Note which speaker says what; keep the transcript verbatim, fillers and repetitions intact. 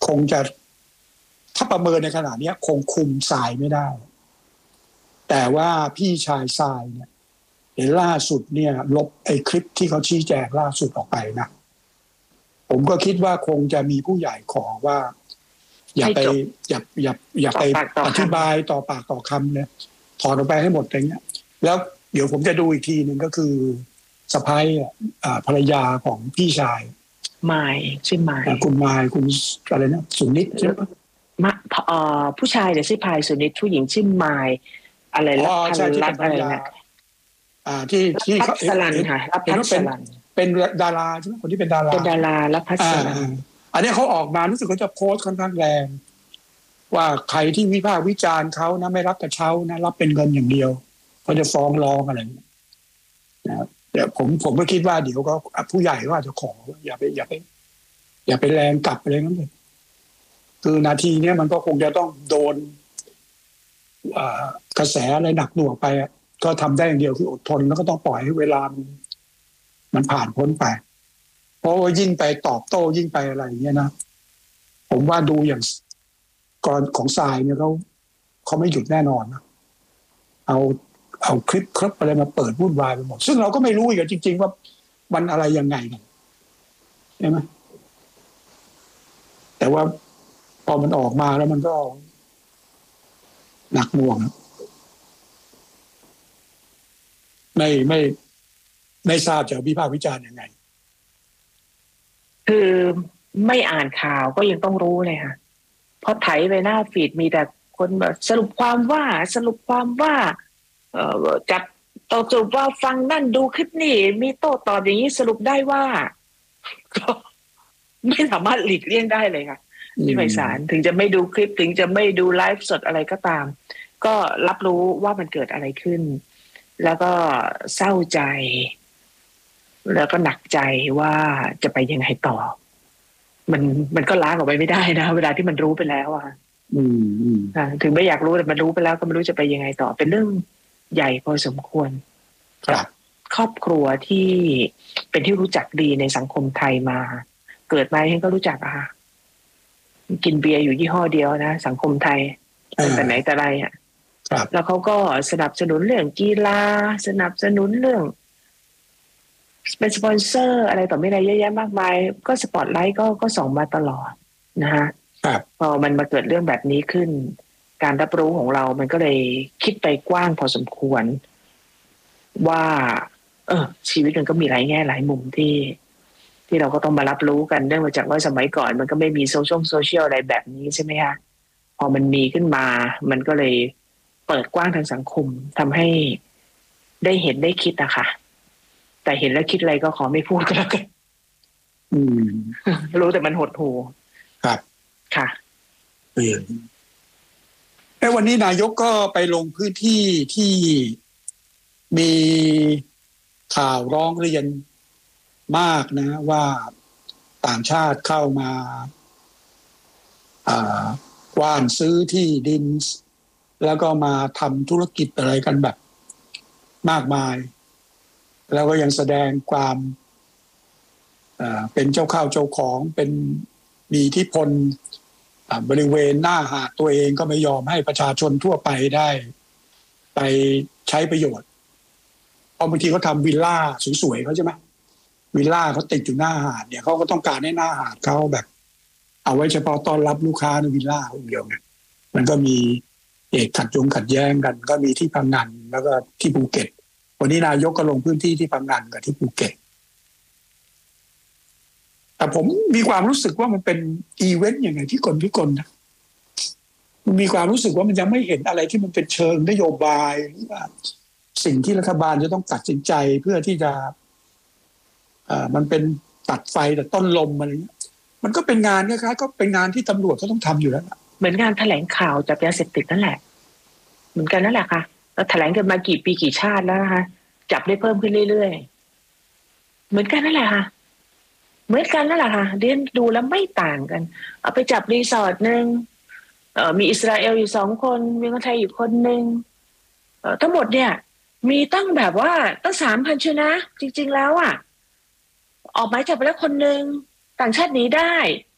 Speaker 1: คงจะถ้าประเมินในขณะนี้คงคุมทรายไม่ได้แต่ว่าพี่ชายทรายเนี่ยเห็นล่าสุดเนี่ยลบไอ้คลิปที่เขาชี้แจงล่าสุดออกไปนะผมก็คิดว่าคงจะมีผู้ใหญ่ขอว่าอย่าไปอย่าอย่าอย่าไปอธิบายต่อปากต่อคำเนี่ยถอนออกไปให้หมดอย่างเงี้ยแล้วเดี๋ยวผมจะดูอีกทีหนึ่งก็คือสะพ้ายอ่าภรรยาของพี่ชาย
Speaker 2: มายชื่อมาย
Speaker 1: คุณมายคุณอะไรนะสุนิตใช่ไหม
Speaker 2: มาเอ่อผู้ชายเนี่ยชื่อพายสุนิตผู้หญิงชื่อมายอะไรรัฐพันรัฐอะไรนะ
Speaker 1: อ่าที่ที่
Speaker 2: เขาสลันค่ะรัฐพัสลัน
Speaker 1: เป็นดาราใช่ไหมคนที่เป็นดารา
Speaker 2: เป็นดารารัฐพัสลัน
Speaker 1: อันนี้เขาออกมารู้สึกเขาจะโพสต์ค่อนข้างแรงว่าใครที่วิพากษ์วิจารณ์เขานะไม่รับกระเช้านะรับเป็นเงินอย่างเดียวเขาจะฟ้องร้องอะไรนะครับเดี๋ยวผมผมก็คิดว่าเดี๋ยวก็ผู้ใหญ่ก็อาจจะขออย่าไปอย่าไปอย่าไปแรงกลับอะไรนั่นเลยคือนาทีนี้มันก็คงจะต้องโดนกระแสอะไรหนักหน่วงไปก็ทำได้อย่างเดียวคืออดทนแล้วก็ต้องปล่อยให้เวลามันผ่านพ้นไปเพราะว่ายิ่งไปตอบโต้ยิ่งไปอะไรอย่างเงี้ยนะผมว่าดูอย่างกรณีของทรายเนี่ยเขาเขาไม่หยุดแน่นอนนะเอาเอาคลิปคลิปอะไรมาเปิดวุ่นวายไปหมดซึ่งเราก็ไม่รู้อีกจริงๆว่ามันอะไรยังไงกันใช่ไหมแต่ว่าพอมันออกมาแล้วมันก็หนักหน่วงไม่ไม่ไม่ทราบจะวิพากษ์วิจารณ์ยังไง
Speaker 2: คือไม่อ่านข่าวก็ยังต้องรู้เลยค่ะเพราะไถไปหน้าฟีดมีแต่คนแบบสรุปความว่าสรุปความว่าเอ่อจับต่อจบว่าฟังนั่นดูคลิปนี่มีโต้ตอบอย่างนี้สรุปได้ว่าก็ไม่สามารถหลีกเลี่ยงได้เลยค่ะพี่ไพศาลถึงจะไม่ดูคลิปถึงจะไม่ดูไลฟ์สดอะไรก็ตามก็รับรู้ว่ามันเกิดอะไรขึ้นแล้วก็เศร้าใจแล้วก็หนักใจว่าจะไปยังไงต่อมันมันก็ล้างออกไปไม่ได้นะเวลาที่มันรู้ไปแล้วอ่ะ
Speaker 1: อืม
Speaker 2: ถึงไม่อยากรู้แต่มันรู้ไปแล้วก็ไม่รู้จะไปยังไงต่อเป็นเรื่องใหญ่พอสมควร
Speaker 1: ครับ
Speaker 2: ครอบครัวที่เป็นที่รู้จักดีในสังคมไทยมาเกิดมาเองก็รู้จักอะค่ะกินเบียร์อยู่ยี่ห้อเดียวนะสังคมไทยแต่ไหนแต่ไรอ่ะแล้วเขาก็สนับสนุนเรื่องกีฬาสนับสนุนเรื่องเป็นสปอนเซอร์อะไรต่อไม่อะไรเยอะแยะมากมายก็สปอตไลท์ก็ก็ส่องมาตลอดนะฮะพอมันมาเกิดเรื่องแบบนี้ขึ้นการรับรู้ของเรามันก็เลยคิดไปกว้างพอสมควรว่าเออชีวิตมันก็มีหลายแง่หลายมุมที่ที่เราก็ต้องมารับรู้กันเนื่องมาจากว่าสมัยก่อนมันก็ไม่มีโซเชียลโซเชียลอะไรแบบนี้ใช่ไหมคะพอมันมีขึ้นมามันก็เลยเปิดกว้างทางสังคมทำให้ได้เห็นได้คิดอะค่ะแต่เห็นแล้วคิดอะไรก็ขอไม่พูดก็แล้วกัน
Speaker 1: อืม
Speaker 2: รู้แต่มันหดหู่
Speaker 1: ครับ
Speaker 2: ค่ะ
Speaker 1: เออไอ้วันนี้นายกก็ไปลงพื้นที่ที่มีข่าวร้องเรียนมากนะว่าต่างชาติเข้ามาอ่ากว้านซื้อที่ดินแล้วก็มาทำธุรกิจอะไรกันแบบมากมายแล้วก็ยังแสดงความเป็นเจ้าข้าวเจ้าของเป็นมีอิทธิพลบริเวณหน้าหาดตัวเองก็ไม่ยอมให้ประชาชนทั่วไปได้ไปใช้ประโยชน์เพราะบางทีเขาทำวิลล่าสวยๆเขาใช่ไหมวิลล่าเขาติดอยู่หน้าหาดเนี่ยเขาก็ต้องการให้หน้าหาดเขาแบบเอาไว้เฉพาะต้อนรับลูกค้าในวิลล่าอย่างเดียวไงมันก็มีเอกขัดยงขัดแย้งกันก็มีที่พังงานแล้วก็ที่ภูเก็ตวันนี้นายกก็ลงพื้นที่ที่พังงานกับที่ภูเก็ตแต่ผมมีความรู้สึกว่ามันเป็นอีเวนต์อย่างไงที่คนพิกลนะมันมีความรู้สึกว่ามันยังไม่เห็นอะไรที่มันเป็นเชิงนโยบายหรือว่าสิ่งที่รัฐบาลจะต้องตัดสินใจเพื่อที่จะอ่ามันเป็นตัดไฟแต่ต้นลมอะไรเงี้ยมันก็เป็นงานคล้ายๆก็เป็นงานที่ตำรวจเขาต้องทำอยู่แล้ว
Speaker 2: เหมือนงานแถลงข่าวจับยาเสพติดนั่นแหละเหมือนกันนั่นแหละค่ะเราแถลงกันมากี่ปีกี่ชาติแล้วนะคะจับได้เพิ่มขึ้นเรื่อยๆเหมือนกันนั่นแหละค่ะเหมือนกันนั่นแหละค่ะเรียนดูแล้วไม่ต่างกันเอาไปจับรีสอร์ทนึงเอ่อมีอิสราเอลอยู่สองคนมีคนไทยอยู่คนนึงเอ่อทั้งหมดเนี่ยมีตั้งแบบว่าตั้งสามพันเชียวนะจริงๆแล้วอ่ะออกหมายจับไปแล้วคนนึงต่างชาติหนีได้